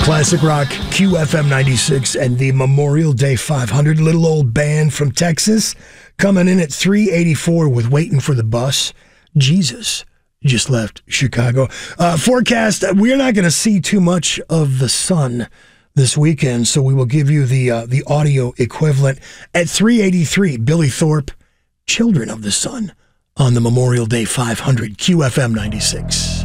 Classic Rock, QFM 96, and the Memorial Day 500. Little old band from Texas coming in at 384 with Waiting for the Bus. Jesus just left Chicago. Forecast, we're not going to see too much of the sun this weekend, so we will give you the audio equivalent. At 383, Billy Thorpe, Children of the Sun, on the Memorial Day 500, QFM 96.